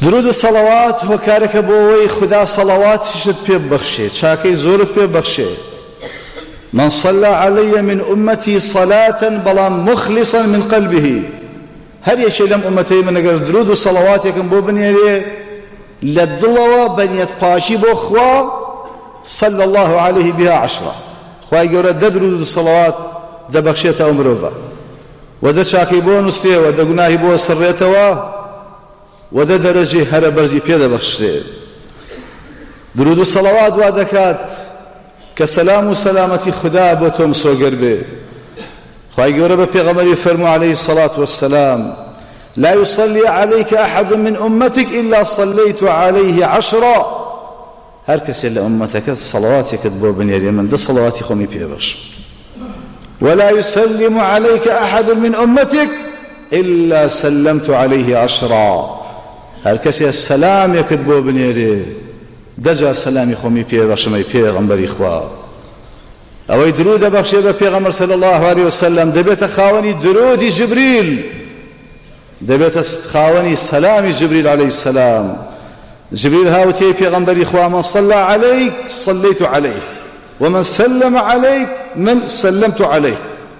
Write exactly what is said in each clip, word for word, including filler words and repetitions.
درود و صلوات هۆکارێکە بۆ ئەوەی خوددا سەڵاواتیشت پێ ببەخشێ، چاکەی زۆرت پێ ببەخشێ. من صلى علي من أمتي صلاة بەڵام مخلصا من قلبه، هەر یەکێ لەم ئومەتەی من ئەگەر درود و سەڵاواتێکم بۆ بنێرێ لە دڵەوە بەنیەت پاشی بۆ خوا، صلى الله عليه بها عشرة، خوای گەورە دە درود و سەڵاوات دەبەخشێتە ئەو مرۆڤە، و دە چاکەی بۆ نووسێ، و دە گوناهی بۆ سڕێتەوە، و دە دەرەجەی هەرە بەرزی پێ دەبەخشرێ. درود و سەڵاوات وا دەکات کە سەلام و سەلامەتی خوددا بۆ تۆ مسۆگەر بێ. خوای گەورە بە پێغەمبەری فەرموو عليه الصلاة والسلام: لا يصلي عليك أحد من أمتك إلا صليت عليه عشرا. هەر کەسێ لە ئومەتەکەت سەڵاواتێکت بۆ بنێرێ من دە سەڵاواتی خۆمی پێ بەخشم. ولا يسلم عليك أحد من أمتك إلا سلمت عليه عشرا. هەر کەسێ سەلامێکت بۆ بنێرێ دەجا سەلامی خۆمی پێ بەخشم ئەی پێغەمبەری خوا. ئەوەی درود دەبەخشێ بە پێغەمبەر صلی الله عليه وسلم دەبێتە خاوەنی درودی جبریل، دەبێتە خاوەنی سەلامی جبریل عليه السلام. جبريل هاوتي پیغمبری خوا: من صلى عليك صليت عليه ومن سلم عليك من سلمت عليه.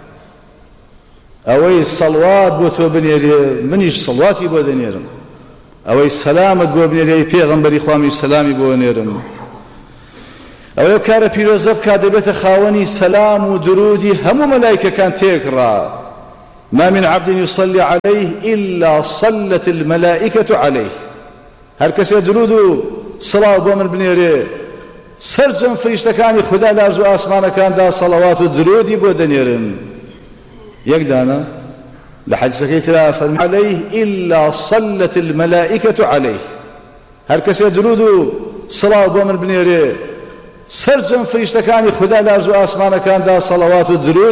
اوي صلوات بو تو بنيري منيش صلواتي بو دنيرم، اوي سلامت بو بنيري پیغمبری خوا می سلامي بو نيرم. اوي كار پیروزب کا دبت خاوني سلام و درودي هم ملائكه كان تكرا. ما من عبد يصلي عليه الا صلت الملائكه عليه. هەر کەسێ درود و سڵاو بۆ من بنێرێ سەرجەم فریشتەکانی خوددا لە ئەرز و ئاسمانەکاندا سەڵاوات و درودی بۆ دەنێرن. یەک دانە لە حەدیسەکەی ترا فەرمووی: عليه إلا صلت الملائكة عليه. هەر کەسێ درود و سڵاو بۆ من بنێرێ سەرجەم فریشتەکانی خوددا لە ئەرز و ئاسمانەکاندا سەڵاوات و درود